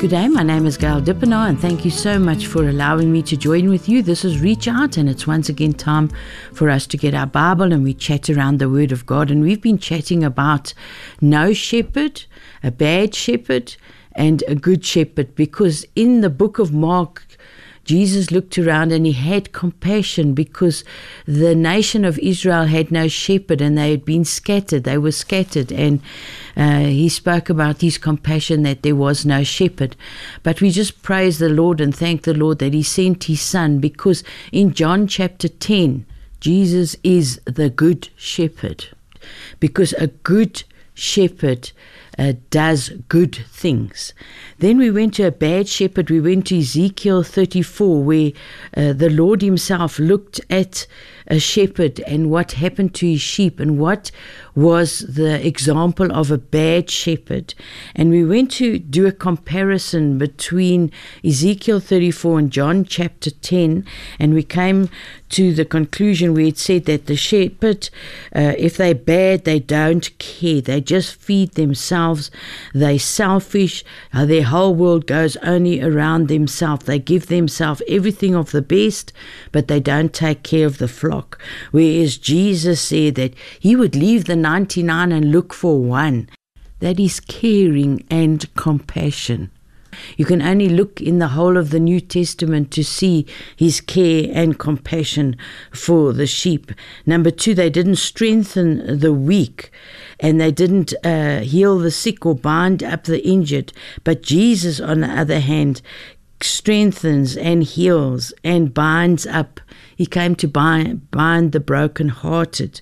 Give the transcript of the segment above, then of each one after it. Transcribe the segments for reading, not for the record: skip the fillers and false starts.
Good day, my name is Gail Dippenaar and thank you so much for allowing me to join with you. This is Reach Out and it's once again time for us to get our Bible and we chat around the Word of God. And we've been chatting about no shepherd, a bad shepherd and a good shepherd, because in the book of Mark, Jesus looked around and he had compassion because the nation of Israel had no shepherd and they had been scattered. They were scattered, and he spoke about his compassion that there was no shepherd. But we just praise the Lord and thank the Lord that he sent his son, because in John chapter 10, Jesus is the good shepherd, because a good shepherd does good things. Then we went to a bad shepherd. We went to Ezekiel 34, where the Lord himself looked at a shepherd and what happened to his sheep and what was the example of a bad shepherd. And we went to do a comparison between Ezekiel 34 and John chapter 10, and we came to the conclusion where it said that the shepherd, if they're bad, they don't care. They just feed themselves. They're selfish. Their whole world goes only around themselves. They give themselves everything of the best, but they don't take care of the flock. Whereas Jesus said that he would leave the 99 and look for one. That is caring and compassion. You can only look in the whole of the New Testament to see his care and compassion for the sheep. Number 2, they didn't strengthen the weak and they didn't heal the sick or bind up the injured. But Jesus, on the other hand, strengthens and heals and binds up. He came to bind the brokenhearted.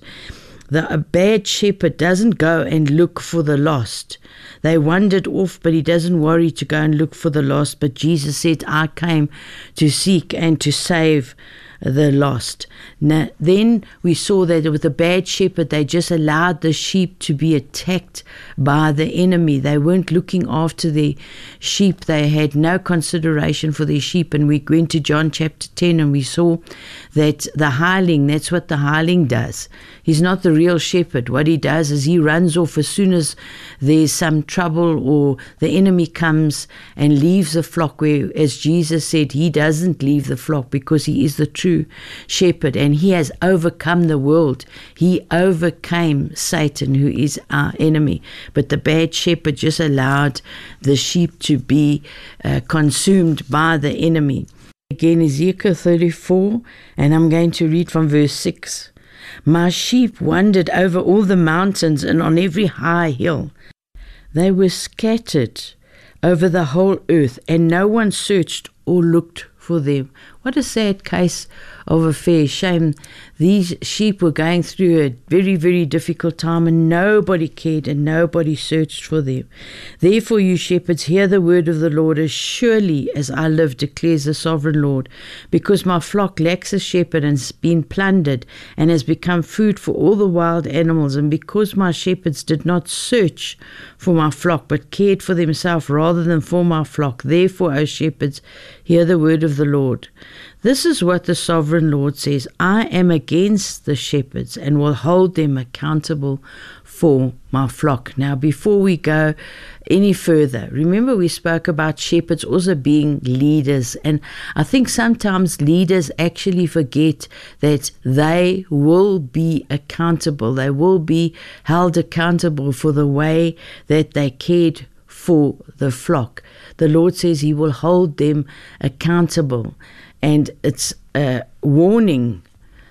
A bad shepherd doesn't go and look for the lost. They wandered off, but he doesn't worry to go and look for the lost. But Jesus said, I came to seek and to save the lost. Now, then we saw that with a bad shepherd, they just allowed the sheep to be attacked by the enemy. They weren't looking after their sheep. They had no consideration for their sheep. And we went to John chapter 10 and we saw that the hireling, that's what the hireling does. He's not the real shepherd. What he does is he runs off as soon as there's some trouble or the enemy comes and leaves the flock, where, as Jesus said, he doesn't leave the flock because he is the true shepherd and he has overcome the world. He overcame Satan, who is our enemy. But the bad shepherd just allowed the sheep to be consumed by the enemy. Again, Ezekiel 34, and I'm going to read from verse 6. My sheep wandered over all the mountains and on every high hill. They were scattered over the whole earth, and no one searched or looked for them. What a sad case of affair. Shame. These sheep were going through a very, very difficult time and nobody cared and nobody searched for them. Therefore, you shepherds, hear the word of the Lord. As surely as I live, declares the sovereign Lord, because my flock lacks a shepherd and has been plundered and has become food for all the wild animals, and because my shepherds did not search for my flock but cared for themselves rather than for my flock, therefore, O shepherds, hear the word of the Lord. This is what the sovereign Lord says. I am against the shepherds and will hold them accountable for my flock. Now, before we go any further, remember we spoke about shepherds also being leaders. And I think sometimes leaders actually forget that they will be accountable. They will be held accountable for the way that they cared for the flock. The Lord says he will hold them accountable. And it's a warning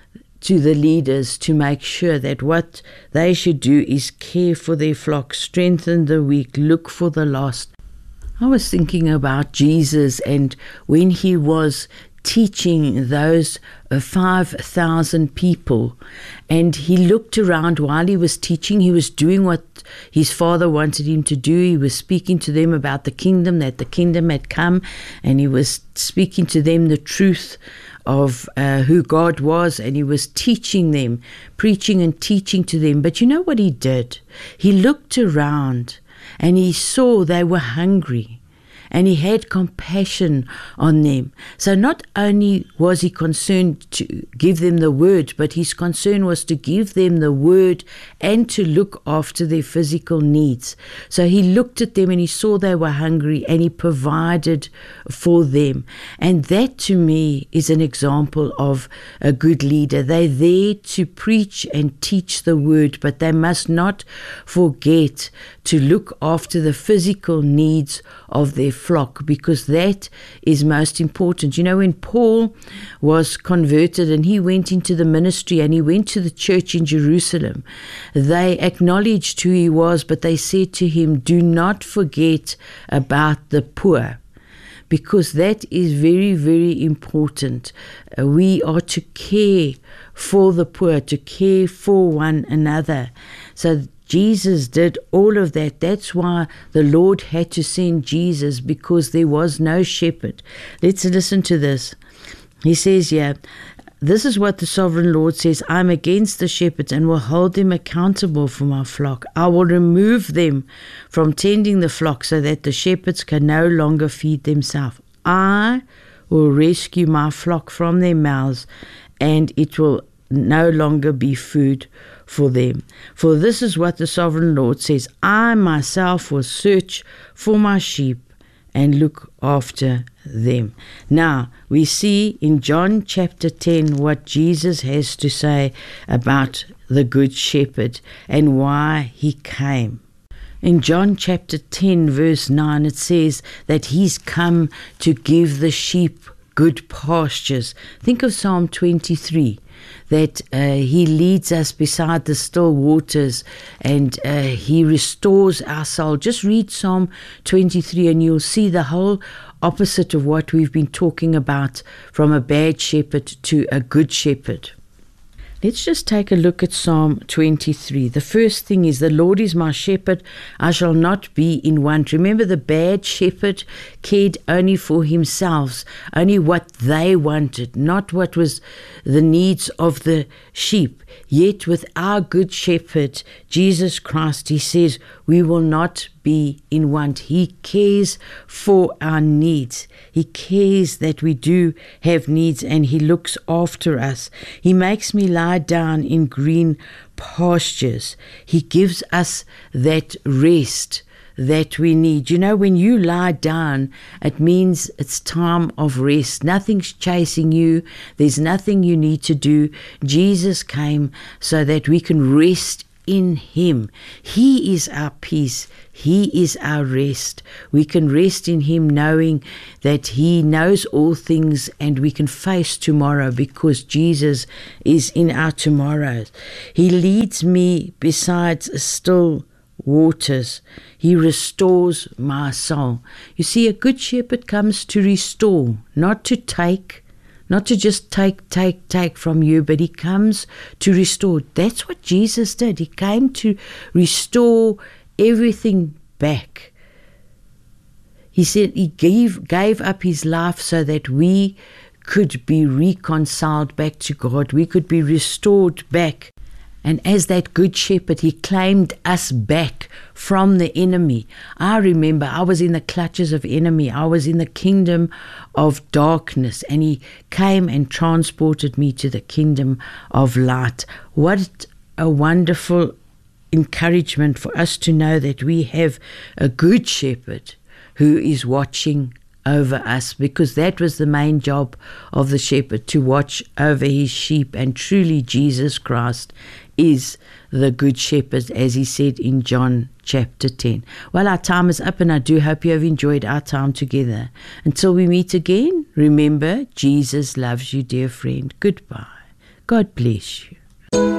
to the leaders to make sure that what they should do is care for their flock, strengthen the weak, look for the lost. I was thinking about Jesus and when he was teaching those 5,000 people, and he looked around while he was teaching. He was doing what his father wanted him to do. He was speaking to them about the kingdom, that the kingdom had come, and he was speaking to them the truth of who God was, and he was teaching them, preaching and teaching to them. But you know what he did? He looked around and he saw they were hungry. and he had compassion on them. So not only was he concerned to give them the word, but his concern was to give them the word and to look after their physical needs. So he looked at them and he saw they were hungry and he provided for them. And that to me is an example of a good leader. They're there to preach and teach the word, but they must not forget to look after the physical needs of their flock, because that is most important. You know, when Paul was converted and he went into the ministry and he went to the church in Jerusalem, they acknowledged who he was, but they said to him, do not forget about the poor, because that is very, very important. We are to care for the poor, to care for one another. So Jesus did all of that. That's why the Lord had to send Jesus, because there was no shepherd. Let's listen to this. He says here, this is what the sovereign Lord says, I'm against the shepherds and will hold them accountable for my flock. I will remove them from tending the flock so that the shepherds can no longer feed themselves. I will rescue my flock from their mouths, and it will no longer be food for them. For this is what the sovereign Lord says, I myself will search for my sheep and look after them. Now, we see in John chapter 10 what Jesus has to say about the Good Shepherd and why he came. In John chapter 10 verse 9, it says that he's come to give the sheep good pastures. Think of Psalm 23, that he leads us beside the still waters and he restores our soul. Just read Psalm 23 and you'll see the whole opposite of what we've been talking about, from a bad shepherd to a good shepherd. Let's just take a look at Psalm 23. The first thing is, the Lord is my shepherd, I shall not be in want. Remember, the bad shepherd cared only for himself, only what they wanted, not what was the needs of the sheep. Yet with our good shepherd, Jesus Christ, he says we will not be in want. He cares for our needs. He cares that we do have needs, and he looks after us. He makes me lie down in green pastures. He gives us that rest that we need. You know, when you lie down, it means it's time of rest. Nothing's chasing you. There's nothing you need to do. Jesus came so that we can rest in him. He is our peace. He is our rest. We can rest in him, knowing that he knows all things, and we can face tomorrow because Jesus is in our tomorrows. He leads me beside still waters. He restores my soul. You see, a good shepherd comes to restore, not to take, not to just take from you, but he comes to restore. That's what Jesus did. He came to restore everything back. He said he gave up his life so that we could be reconciled back to God. We could be restored back. And as that good shepherd, he claimed us back from the enemy. I remember I was in the clutches of enemy. I was in the kingdom of darkness, and he came and transported me to the kingdom of light. What a wonderful encouragement for us to know that we have a good shepherd who is watching over us, because that was the main job of the shepherd, to watch over his sheep. And truly Jesus Christ is the good shepherd, as he said in John chapter 10. Well, our time is up, and I do hope you have enjoyed our time together. Until we meet again, remember, Jesus loves you, dear friend. Goodbye. God bless you.